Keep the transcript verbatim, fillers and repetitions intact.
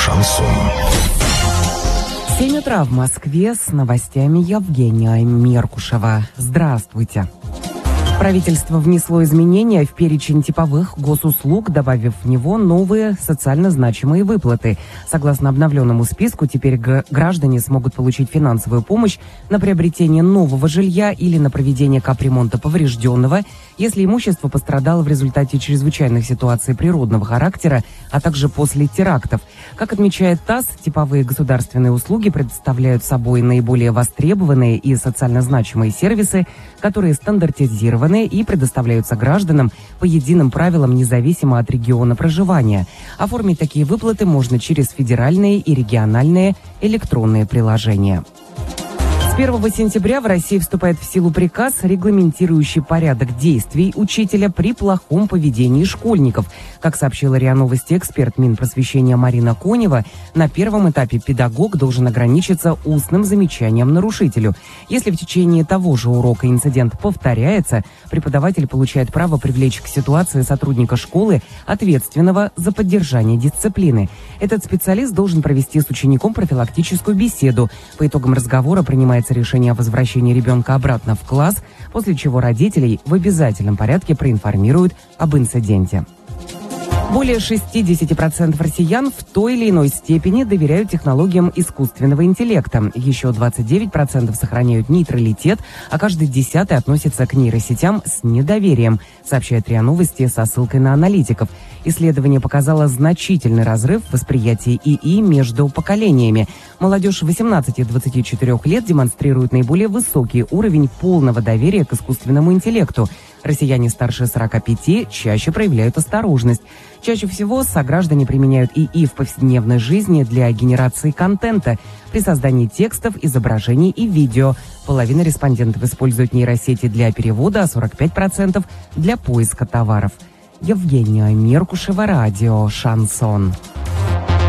шансон. семь утра в Москве, с новостями Евгения Меркушева. Здравствуйте. Правительство внесло изменения в перечень типовых госуслуг, добавив в него новые социально значимые выплаты. Согласно обновленному списку, теперь граждане смогут получить финансовую помощь на приобретение нового жилья или на проведение капремонта поврежденного, если имущество пострадало в результате чрезвычайных ситуаций природного характера, а также после терактов. Как отмечает ТАСС, типовые государственные услуги представляют собой наиболее востребованные и социально значимые сервисы, которые стандартизированы и предоставляются гражданам по единым правилам независимо от региона проживания. Оформить такие выплаты можно через федеральные и региональные электронные приложения. С первого сентября в России вступает в силу приказ, регламентирующий порядок действий учителя при плохом поведении школьников. Как сообщила РИА Новости эксперт Минпросвещения Марина Конева, на первом этапе педагог должен ограничиться устным замечанием нарушителю. Если в течение того же урока инцидент повторяется, преподаватель получает право привлечь к ситуации сотрудника школы, ответственного за поддержание дисциплины. Этот специалист должен провести с учеником профилактическую беседу. По итогам разговора принимается решение о возвращении ребенка обратно в класс, после чего родителей в обязательном порядке проинформируют об инциденте. Более шестьдесят процентов россиян в той или иной степени доверяют технологиям искусственного интеллекта. Еще двадцать девять процентов сохраняют нейтралитет, а каждый десятый относится к нейросетям с недоверием, сообщает РИА Новости со ссылкой на аналитиков. Исследование показало значительный разрыв в восприятии ИИ между поколениями. Молодежь восемнадцати - двадцати четырёх лет демонстрирует наиболее высокий уровень полного доверия к искусственному интеллекту. Россияне старше сорока пяти чаще проявляют осторожность. Чаще всего сограждане применяют ИИ в повседневной жизни для генерации контента, при создании текстов, изображений и видео. Половина респондентов используют нейросети для перевода, а сорок пять процентов для поиска товаров. Евгения Меркушева, радио «Шансон».